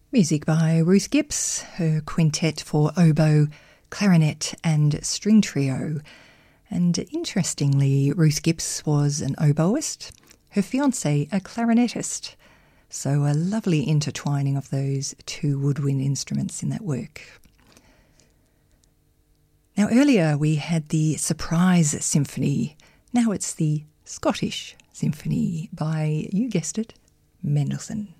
Music by Ruth Gibbs, her quintet for oboe, clarinet and string trio. And interestingly, Ruth Gibbs was an oboist, her fiancé a clarinetist. So a lovely intertwining of those two woodwind instruments in that work. Now earlier we had the Surprise Symphony. Now it's the Scottish Symphony by, you guessed it, Mendelssohn.